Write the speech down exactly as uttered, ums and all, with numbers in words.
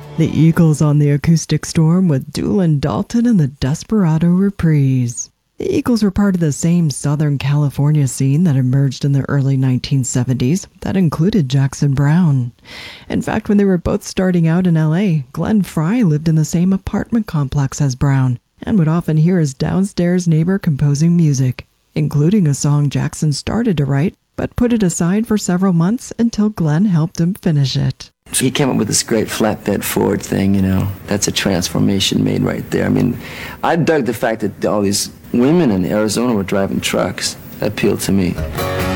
The Eagles on the Acoustic Storm with Doolin Dalton and the Desperado Reprise. The Eagles were part of the same Southern California scene that emerged in the early nineteen seventies that included Jackson Browne. In fact, when they were both starting out in L A, Glenn Frey lived in the same apartment complex as Browne and would often hear his downstairs neighbor composing music, including a song Jackson started to write, but put it aside for several months until Glenn helped him finish it. He came up with this great flatbed Ford thing, you know. That's a transformation made right there. I mean, I dug the fact that all these women in Arizona were driving trucks. That appealed to me.